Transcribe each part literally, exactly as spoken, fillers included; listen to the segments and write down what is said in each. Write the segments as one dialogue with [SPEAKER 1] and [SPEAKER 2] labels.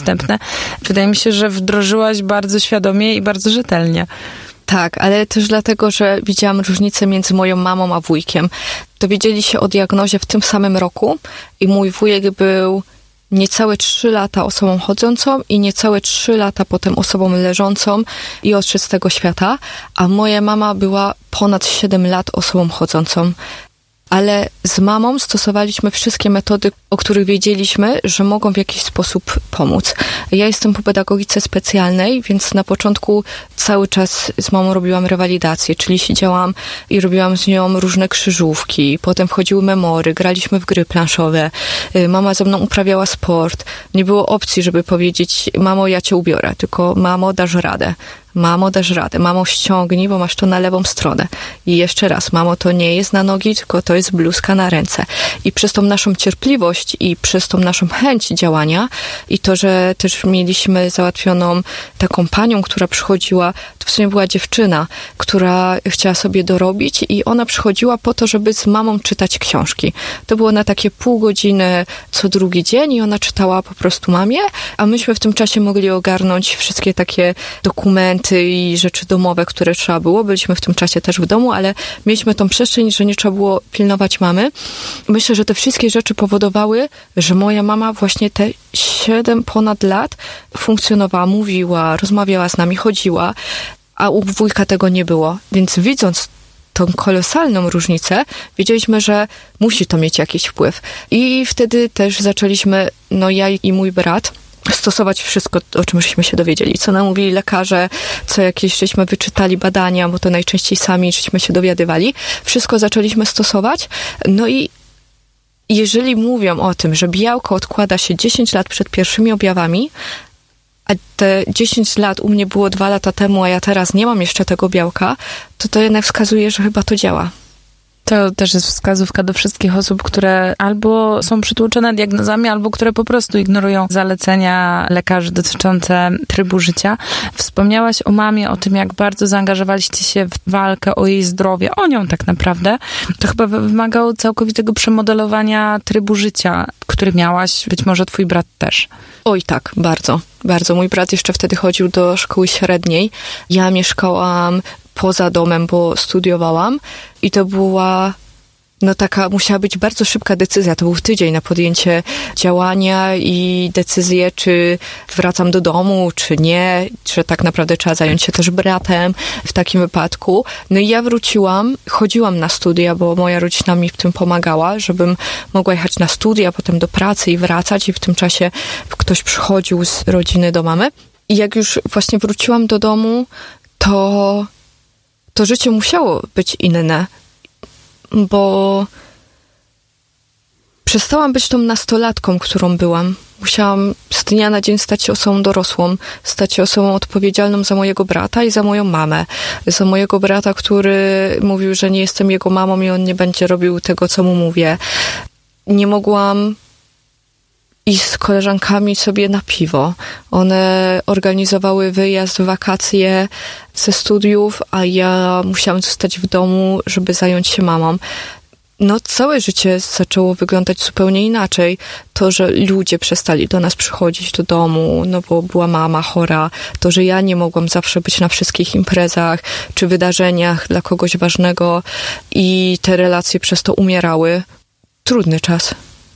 [SPEAKER 1] dostępne. Wydaje mi się, że wdrożyłaś bardzo świadomie i bardzo rzetelnie.
[SPEAKER 2] Tak, ale też dlatego, że widziałam różnicę między moją mamą a wujkiem. Dowiedzieli się o diagnozie w tym samym roku i mój wujek był niecałe trzy lata osobą chodzącą i niecałe trzy lata potem osobą leżącą i odszedł z tego świata, a moja mama była ponad siedem lat osobą chodzącą. Ale z mamą stosowaliśmy wszystkie metody, o których wiedzieliśmy, że mogą w jakiś sposób pomóc. Ja jestem po pedagogice specjalnej, więc na początku cały czas z mamą robiłam rewalidację, czyli siedziałam i robiłam z nią różne krzyżówki, potem wchodziły memory, graliśmy w gry planszowe, mama ze mną uprawiała sport. Nie było opcji, żeby powiedzieć, mamo, ja cię ubiorę, tylko mamo, dasz radę. Mamo, dasz radę. Mamo, ściągnij, bo masz to na lewą stronę. I jeszcze raz, mamo, to nie jest na nogi, tylko to jest bluzka na ręce. I przez tą naszą cierpliwość i przez tą naszą chęć działania i to, że też mieliśmy załatwioną taką panią, która przychodziła, to w sumie była dziewczyna, która chciała sobie dorobić i ona przychodziła po to, żeby z mamą czytać książki. To było na takie pół godziny co drugi dzień i ona czytała po prostu mamie, a myśmy w tym czasie mogli ogarnąć wszystkie takie dokumenty i rzeczy domowe, które trzeba było. Byliśmy w tym czasie też w domu, ale mieliśmy tą przestrzeń, że nie trzeba było pilnować mamy. Myślę, że te wszystkie rzeczy powodowały, że moja mama właśnie te siedem ponad lat funkcjonowała, mówiła, rozmawiała z nami, chodziła, a u wujka tego nie było. Więc widząc tą kolosalną różnicę, wiedzieliśmy, że musi to mieć jakiś wpływ. I wtedy też zaczęliśmy, no ja i mój brat, stosować wszystko, o czym żeśmy się dowiedzieli, co nam mówili lekarze, co jakieś żeśmy wyczytali badania, bo to najczęściej sami żeśmy się dowiadywali. Wszystko zaczęliśmy stosować. No i jeżeli mówią o tym, że białko odkłada się dziesięć lat przed pierwszymi objawami, a te dziesięć lat u mnie było dwa lata temu, a ja teraz nie mam jeszcze tego białka, to to jednak wskazuje, że chyba to działa.
[SPEAKER 1] To też jest wskazówka do wszystkich osób, które albo są przytłoczone diagnozami, albo które po prostu ignorują zalecenia lekarzy dotyczące trybu życia. Wspomniałaś o mamie, o tym, jak bardzo zaangażowaliście się w walkę o jej zdrowie, o nią tak naprawdę. To chyba wymagało całkowitego przemodelowania trybu życia, który miałaś, być może twój brat też.
[SPEAKER 2] Oj tak, bardzo, bardzo. Mój brat jeszcze wtedy chodził do szkoły średniej. Ja mieszkałam poza domem, bo studiowałam i to była, no taka, musiała być bardzo szybka decyzja. To był tydzień na podjęcie działania i decyzję, czy wracam do domu, czy nie, czy tak naprawdę trzeba zająć się też bratem w takim wypadku. No i ja wróciłam, chodziłam na studia, bo moja rodzina mi w tym pomagała, żebym mogła jechać na studia, potem do pracy i wracać i w tym czasie ktoś przychodził z rodziny do mamy. I jak już właśnie wróciłam do domu, to to życie musiało być inne, bo przestałam być tą nastolatką, którą byłam. Musiałam z dnia na dzień stać się osobą dorosłą, stać się osobą odpowiedzialną za mojego brata i za moją mamę. Za mojego brata, który mówił, że nie jestem jego mamą i on nie będzie robił tego, co mu mówię. Nie mogłam iść z koleżankami sobie na piwo. One organizowały wyjazd, wakacje ze studiów, a ja musiałam zostać w domu, żeby zająć się mamą. No, całe życie zaczęło wyglądać zupełnie inaczej. To, że ludzie przestali do nas przychodzić do domu, no bo była mama chora, to, że ja nie mogłam zawsze być na wszystkich imprezach czy wydarzeniach dla kogoś ważnego i te relacje przez to umierały. Trudny czas.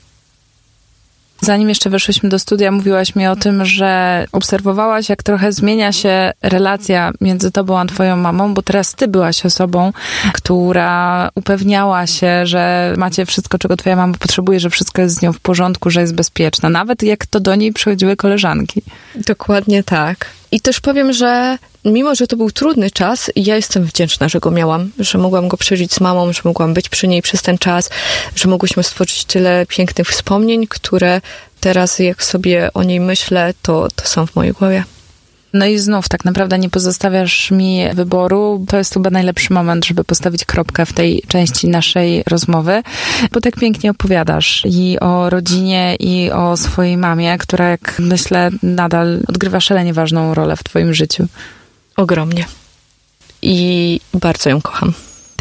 [SPEAKER 1] Zanim jeszcze weszłyśmy do studia, mówiłaś mi o tym, że obserwowałaś, jak trochę zmienia się relacja między tobą a twoją mamą, bo teraz ty byłaś osobą, która upewniała się, że macie wszystko, czego twoja mama potrzebuje, że wszystko jest z nią w porządku, że jest bezpieczna. Nawet jak to do niej przychodziły koleżanki.
[SPEAKER 2] Dokładnie tak. I też powiem, że mimo, że to był trudny czas, ja jestem wdzięczna, że go miałam, że mogłam go przeżyć z mamą, że mogłam być przy niej przez ten czas, że mogłyśmy stworzyć tyle pięknych wspomnień, które teraz, jak sobie o niej myślę, to, to są w mojej głowie.
[SPEAKER 1] No i znów tak naprawdę nie pozostawiasz mi wyboru. To jest chyba najlepszy moment, żeby postawić kropkę w tej części naszej rozmowy, bo tak pięknie opowiadasz i o rodzinie, i o swojej mamie, która, jak myślę, nadal odgrywa szalenie ważną rolę w twoim życiu.
[SPEAKER 2] Ogromnie. I bardzo ją kocham.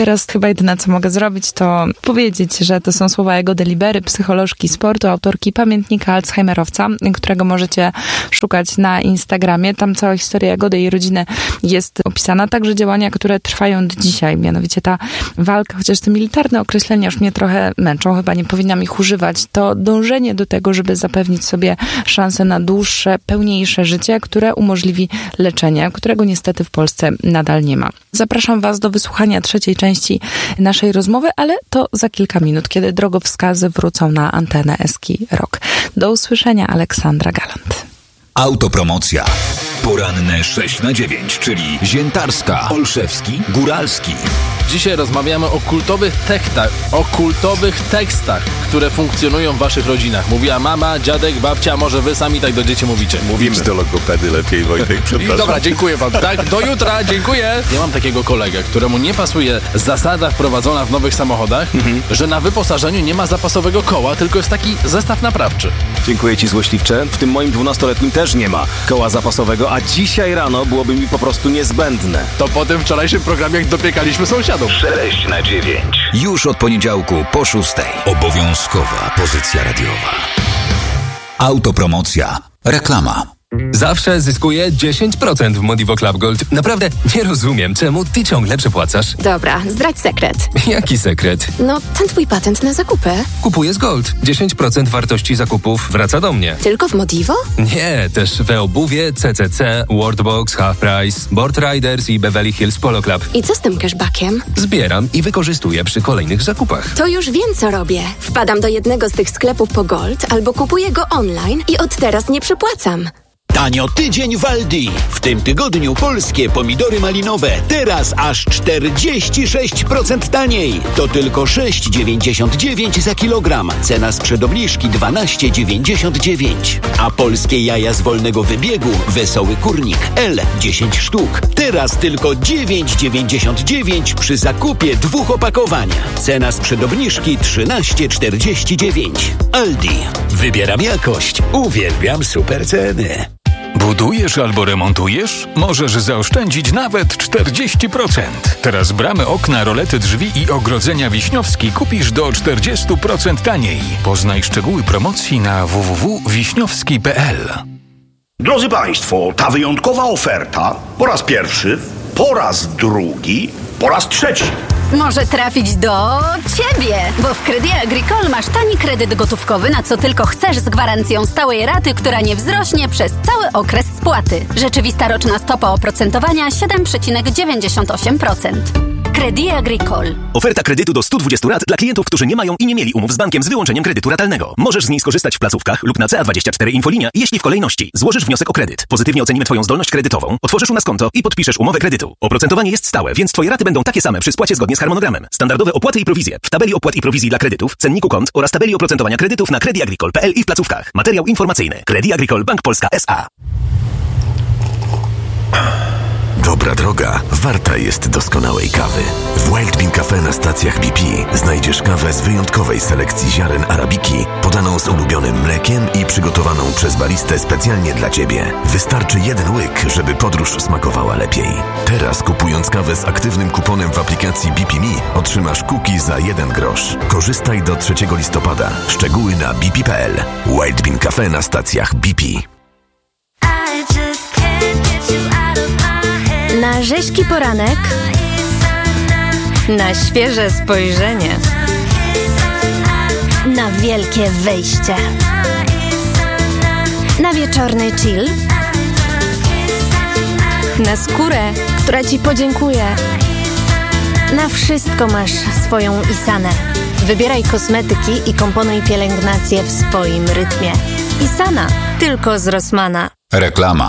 [SPEAKER 1] teraz chyba jedyne, co mogę zrobić, to powiedzieć, że to są słowa Jagody Libery, psycholożki sportu, autorki pamiętnika Alzheimerowca, którego możecie szukać na Instagramie. Tam cała historia Jagody i jej rodziny jest opisana. Także działania, które trwają do dzisiaj. Mianowicie ta walka, chociaż te militarne określenia już mnie trochę męczą, chyba nie powinnam ich używać, to dążenie do tego, żeby zapewnić sobie szansę na dłuższe, pełniejsze życie, które umożliwi leczenie, którego niestety w Polsce nadal nie ma. Zapraszam Was do wysłuchania trzeciej części naszej rozmowy, ale to za kilka minut, kiedy drogowskazy wrócą na antenę Eski Rock. Do usłyszenia, Aleksandra Galant.
[SPEAKER 3] Autopromocja. Poranne sześć na dziewięć, czyli Ziętarska, Olszewski, Góralski.
[SPEAKER 4] Dzisiaj rozmawiamy o kultowych tekstach, o kultowych tekstach, które funkcjonują w waszych rodzinach. Mówiła mama, dziadek, babcia, może wy sami tak do dzieci mówicie.
[SPEAKER 5] Mówimy. Idź do logopedy lepiej, Wojtek, przepraszam.
[SPEAKER 4] Dobra, dziękuję wam. Tak, do jutra, dziękuję. Ja mam takiego kolegę, któremu nie pasuje zasada wprowadzona w nowych samochodach, mhm. że na wyposażeniu nie ma zapasowego koła, tylko jest taki zestaw naprawczy.
[SPEAKER 6] Dziękuję ci złośliwcze. W tym moim dwunastoletnim też nie ma koła zapasowego, a dzisiaj rano byłoby mi po prostu niezbędne.
[SPEAKER 4] To po tym wczorajszym programie, jak dopiekaliśmy sąsiadom.
[SPEAKER 3] sześć na dziewięć. Już od poniedziałku po szóstej. Obowiązkowa pozycja radiowa. Autopromocja. Reklama.
[SPEAKER 7] Zawsze zyskuję dziesięć procent w Modivo Club Gold. Naprawdę nie rozumiem, czemu ty ciągle przepłacasz.
[SPEAKER 8] Dobra, zdradź sekret.
[SPEAKER 7] Jaki sekret?
[SPEAKER 8] No, ten twój patent na zakupy.
[SPEAKER 7] Kupuję z Gold. dziesięć procent wartości zakupów wraca do mnie.
[SPEAKER 8] Tylko w Modivo?
[SPEAKER 7] Nie, też we obuwie, C C C, Worldbox, Half Price, Board Riders i Beverly Hills Polo Club.
[SPEAKER 8] I co z tym cashbackiem?
[SPEAKER 7] Zbieram i wykorzystuję przy kolejnych zakupach.
[SPEAKER 8] To już wiem, co robię. Wpadam do jednego z tych sklepów po Gold albo kupuję go online i od teraz nie przepłacam.
[SPEAKER 9] Tanio tydzień w Aldi. W tym tygodniu polskie pomidory malinowe. Teraz aż czterdzieści sześć procent taniej. To tylko sześć dziewięćdziesiąt dziewięć za kilogram. Cena sprzed obniżki dwanaście dziewięćdziesiąt dziewięć. A polskie jaja z wolnego wybiegu Wesoły Kurnik L dziesięć sztuk. Teraz tylko dziewięć dziewięćdziesiąt dziewięć przy zakupie dwóch opakowań. Cena sprzed obniżki trzynaście czterdzieści dziewięć. Aldi. Wybieram jakość. Uwielbiam super ceny.
[SPEAKER 10] Budujesz albo remontujesz? Możesz zaoszczędzić nawet czterdzieści procent. Teraz bramy, okna, rolety drzwi i ogrodzenia Wiśniowski kupisz do czterdzieści procent taniej. Poznaj szczegóły promocji na w w w kropka wiśniowski kropka p l.
[SPEAKER 11] Drodzy Państwo, ta wyjątkowa oferta po raz pierwszy, po raz drugi, po raz trzeci.
[SPEAKER 12] Może trafić do ciebie, bo w Crédit Agricole masz tani kredyt gotówkowy, na co tylko chcesz, z gwarancją stałej raty, która nie wzrośnie przez cały okres spłaty. Rzeczywista roczna stopa oprocentowania siedem przecinek dziewięćdziesiąt osiem procent. Crédit Agricole.
[SPEAKER 13] Oferta kredytu do sto dwadzieścia rat dla klientów, którzy nie mają i nie mieli umów z bankiem z wyłączeniem kredytu ratalnego. Możesz z niej skorzystać w placówkach lub na C A dwadzieścia cztery Infolinia, jeśli w kolejności złożysz wniosek o kredyt. Pozytywnie ocenimy Twoją zdolność kredytową, otworzysz u nas konto i podpiszesz umowę kredytu. Oprocentowanie jest stałe, więc Twoje raty będą takie same przy spłacie zgodnie z harmonogramem. Standardowe opłaty i prowizje w tabeli opłat i prowizji dla kredytów, cenniku kont oraz tabeli oprocentowania kredytów na Crédit Agricole kropka p l i w placówkach. Materiał informacyjny. Crédit Agricole Bank Polska S A.
[SPEAKER 14] Dobra droga warta jest doskonałej kawy. W Wild Bean Cafe na stacjach B P znajdziesz kawę z wyjątkowej selekcji ziaren arabiki, podaną z ulubionym mlekiem i przygotowaną przez baristę specjalnie dla Ciebie. Wystarczy jeden łyk, żeby podróż smakowała lepiej. Teraz kupując kawę z aktywnym kuponem w aplikacji B P Me otrzymasz cookie za jeden grosz. Korzystaj do trzeciego listopada. Szczegóły na b p kropka p l. Wild Bean Cafe na stacjach B P.
[SPEAKER 15] Na rzeźki poranek, na świeże spojrzenie, na wielkie wejście, na wieczorny chill, na skórę, która Ci podziękuje. Na wszystko masz swoją Isanę. Wybieraj kosmetyki i komponuj pielęgnację w swoim rytmie. Isana, tylko z Rossmana.
[SPEAKER 3] Reklama.